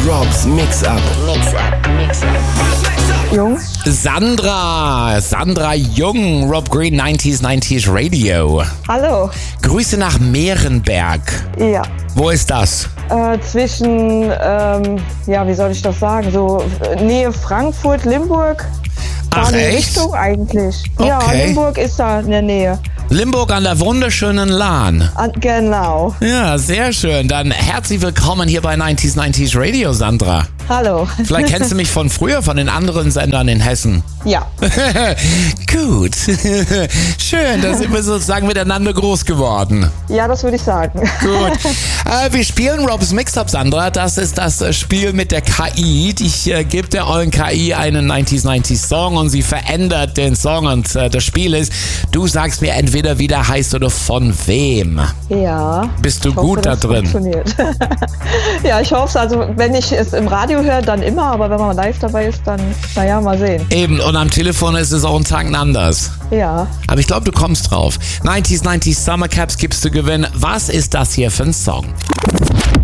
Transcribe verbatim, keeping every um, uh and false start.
Robs Mix-Up. Mix-Up, Mix-Up. Jung. Sandra, Sandra Jung, Rob Green neunziger neunzig Radio. Hallo. Grüße nach Mehrenberg. Ja. Wo ist das? Äh, zwischen, ähm, ja, wie soll ich das sagen? So äh, Nähe Frankfurt, Limburg. Da Ach, in die echt? Richtung eigentlich. Ja, Okay. Limburg ist da in der Nähe. Limburg an der wunderschönen Lahn. An, genau. Ja, sehr schön. Dann herzlich willkommen hier bei neunziger neunzig Radio, Sandra. Hallo. Vielleicht kennst du mich von früher, von den anderen Sendern in Hessen. Ja. Gut. Schön, da sind wir sozusagen miteinander groß geworden. Ja, das würde ich sagen. Gut. Äh, wir spielen Robs Mix-Up, Sandra. Das ist das äh, Spiel mit der K I. Ich äh, gebe der ollen K I einen neunziger neunzig Song und sie verändert den Song. Und äh, das Spiel ist, du sagst mir entweder, wie der heißt oder von wem. Ja. Bist du Ich hoffe, gut da das drin? Funktioniert. Ja, ich hoffe es. Also, wenn ich es im Radio höre, dann immer. Aber wenn man live dabei ist, dann, naja, mal sehen. Eben, und am Telefon ist es auch ein Tacken anders. Ja. Aber ich glaube, du kommst drauf. neunziger neunzig Summer Caps gibst du gewinnen. Was ist das hier für ein Song?